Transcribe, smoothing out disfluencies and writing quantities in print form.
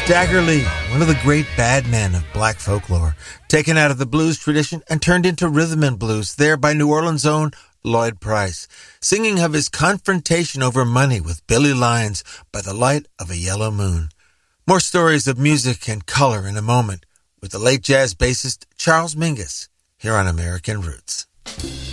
Stagger Lee, one of the great bad men of black folklore, taken out of the blues tradition and turned into rhythm and blues, there by New Orleans' own Lloyd Price, singing of his confrontation over money with Billy Lyons by the light of a yellow moon. More stories of music and color in a moment with the late jazz bassist Charles Mingus here on American Roots.